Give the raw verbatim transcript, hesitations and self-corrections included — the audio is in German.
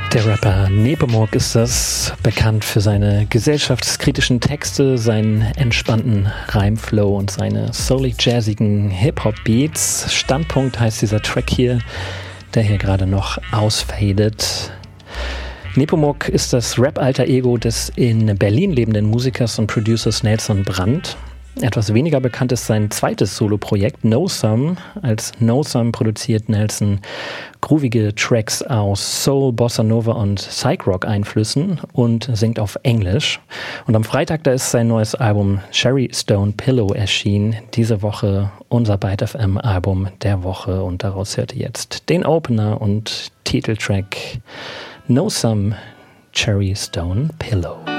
Der Rapper Nepomuk ist das, bekannt für seine gesellschaftskritischen Texte, seinen entspannten Reimflow und seine soulig-jazzigen Hip-Hop-Beats. Standpunkt heißt dieser Track hier, der hier gerade noch ausfadet. Nepomuk ist das Rap-Alter-Ego des in Berlin lebenden Musikers und Producers Nelson Brandt. Etwas weniger bekannt ist sein zweites Solo-Projekt No Some. Als No Some produziert Nelson groovige Tracks aus Soul, Bossa Nova und Psych-Rock-Einflüssen und singt auf Englisch. Und am Freitag, da ist sein neues Album Cherry Stone Pillow erschienen. Diese Woche unser Byte F M Album der Woche und daraus hört ihr jetzt den Opener und Titeltrack No Some, Cherry Stone Pillow.